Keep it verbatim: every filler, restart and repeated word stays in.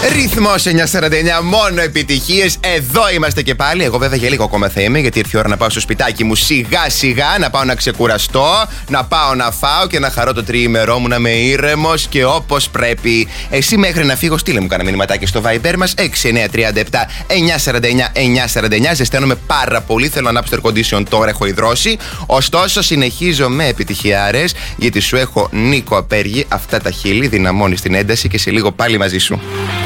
Ρυθμός εννιακόσια σαράντα εννιά, μόνο επιτυχίες. Εδώ είμαστε και πάλι. Εγώ βέβαια για λίγο ακόμα θα είμαι, γιατί ήρθε η ώρα να πάω στο σπιτάκι μου σιγά σιγά, να πάω να ξεκουραστώ, να πάω να φάω και να χαρώ το τριήμερό μου, να είμαι ήρεμος και όπως πρέπει. Εσύ μέχρι να φύγω, στείλε μου κάνα μηνυματάκι στο Viber μας έξι εννιά τρία επτά εννιακόσια σαράντα εννιά εννιακόσια σαράντα εννιά. Ζεσταίνομαι πάρα πολύ. Θέλω να ανάψω το air condition, τώρα έχω υδρώσει. Ωστόσο, συνεχίζω με επιτυχιάρες, γιατί σου έχω Νίκο Απέργη. Αυτά τα χείλη, δυναμώνει την ένταση και σε λίγο πάλι μαζί σου.